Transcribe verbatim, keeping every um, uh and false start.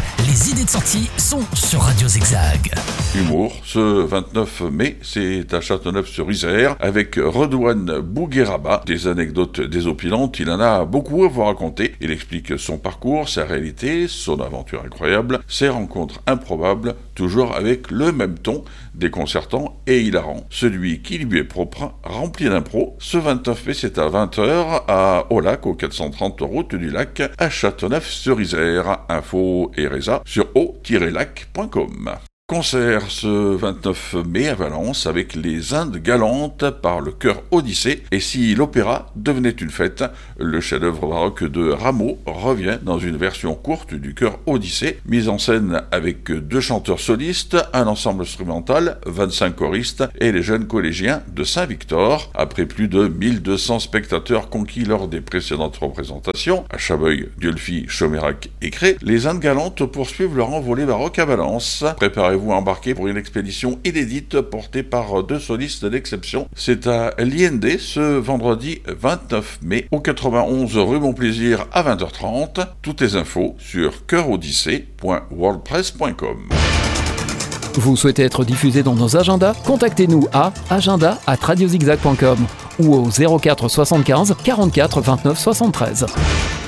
les idées de sortie sont sur Radio Zigzag. Humour, ce vingt-neuf mai, c'est à Châteauneuf-sur-Isère avec Redouane Bougueraba. Des anecdotes désopilantes, il en a beaucoup à vous raconter. Il explique son parcours, sa réalité, son aventure incroyable, ses rencontres improbables, toujours avec le même ton, déconcertant et hilarant. Celui qui lui est propre, rempli d'impro. Ce vingt-neuf mai, c'est à vingt heures à Aulac, au quatre cent trente route du Lac, à Châteauneuf-sur-Isère. Info et résa sur o tiret lac point com. Concert ce vingt-neuf mai à Valence avec les Indes galantes par le chœur Odyssée. Et si l'opéra devenait une fête, le chef-d'œuvre baroque de Rameau revient dans une version courte du chœur Odyssée, mise en scène avec deux chanteurs solistes, un ensemble instrumental, vingt-cinq choristes et les jeunes collégiens de Saint-Victor. Après plus de mille deux cents spectateurs conquis lors des précédentes représentations, à Chabeuil, Diolfi, Chomérac et Cré, les Indes galantes poursuivent leur envolée baroque à Valence. Préparez-vous à embarquer pour une expédition inédite portée par deux solistes d'exception. C'est à l'I N D ce vendredi vingt-neuf mai au quatre-vingt-onze rue Montplaisir à vingt heures trente. Toutes les infos sur chœur odyssée point wordpress point com. Vous souhaitez être diffusé dans nos agendas? Contactez-nous à agenda arobase radiozigzag point com ou au zéro quatre soixante-quinze quarante-quatre vingt-neuf soixante-treize.